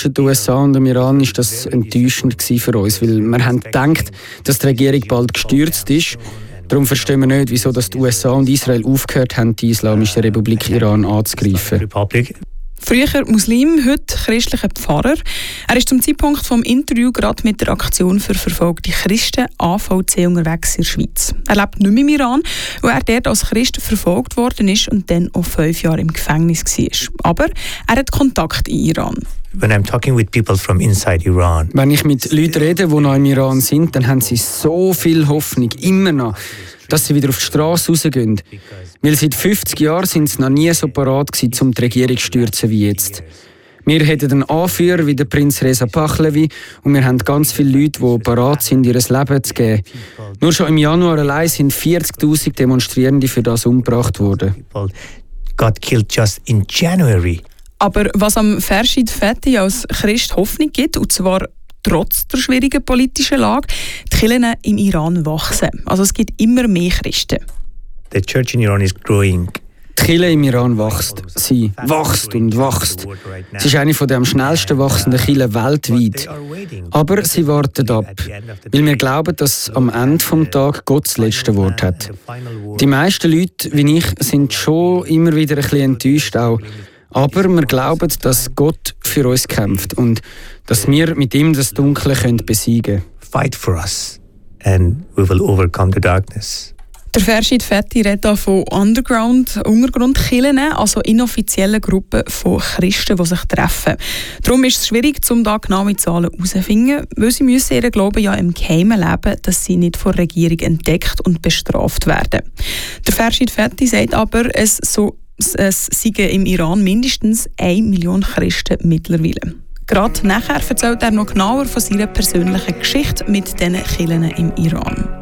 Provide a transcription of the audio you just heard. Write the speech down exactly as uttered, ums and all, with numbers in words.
zwischen den U S A und dem Iran ist das enttäuschend für uns, weil wir haben gedacht, dass die Regierung bald gestürzt ist. Darum verstehen wir nicht, wieso dass die U S A und Israel aufgehört haben, die Islamische Republik Iran anzugreifen. Früher Muslim, heute christlicher Pfarrer. Er ist zum Zeitpunkt des Interviews gerade mit der Aktion für verfolgte Christen A V C unterwegs in der Schweiz. Er lebt nicht mehr im Iran, wo er dort als Christ verfolgt worden ist und dann auch fünf Jahre im Gefängnis war. Aber er hat Kontakt in Iran. When I'm talking with people from inside Iran. Wenn ich mit Leuten rede, die noch im Iran sind, dann haben sie so viel Hoffnung, immer noch, dass sie wieder auf die Straße rausgehen. Weil seit fünfzig Jahren sind sie noch nie so parat gewesen, um die Regierung zu stürzen wie jetzt. Wir hätten einen Anführer wie der Prinz Reza Pahlavi und wir haben ganz viele Leute, die parat sind, ihr Leben zu geben. Nur schon im Januar allein sind vierzigtausend Demonstrierende für das umgebracht worden. Got killed just in January. Aber was am Fershid Fethi als Christ Hoffnung gibt, und zwar trotz der schwierigen politischen Lage, die Kirchen im Iran wachsen. Also es gibt immer mehr Christen. The church in Iran is growing. Die Kirche im Iran wächst. Sie wächst und wächst. Sie ist eine der am schnellsten wachsenden Kirchen weltweit. Aber sie wartet ab, weil wir glauben, dass am Ende des Tages Gott das letzte Wort hat. Die meisten Leute, wie ich, sind schon immer wieder ein bisschen enttäuscht auch. Aber wir glauben, dass Gott für uns kämpft und dass wir mit ihm das Dunkle besiegen können. Fight for us and we will overcome the darkness. Der Fershid Fethi redet von Underground, Untergrundkirchen, also inoffiziellen Gruppen von Christen, die sich treffen. Darum ist es schwierig, um da genaue Zahlen herauszufinden, weil sie müssen ihren Glauben ja im Geheimen leben, dass sie nicht von der Regierung entdeckt und bestraft werden. Der Fershid Fethi sagt aber, es so Es seien im Iran mindestens eine Million Christen mittlerweile. Gerade nachher erzählt er noch genauer von seiner persönlichen Geschichte mit diesen Kirchen im Iran.